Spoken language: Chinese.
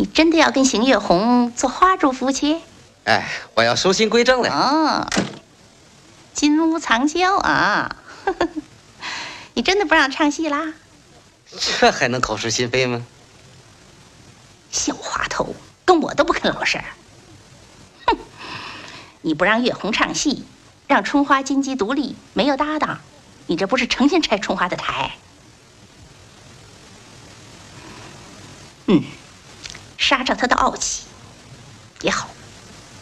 你真的要跟邢月红做花烛夫妻？ 哎，我要收心归正了。 哦，金屋藏娇啊！你真的不让唱戏啦？ 这还能口是心非吗？ 小滑头，跟我都不肯老实。哼！你不让月红唱戏，让春花金鸡独立，没有搭档，你这不是诚心拆春花的台？杀着她的傲气也好。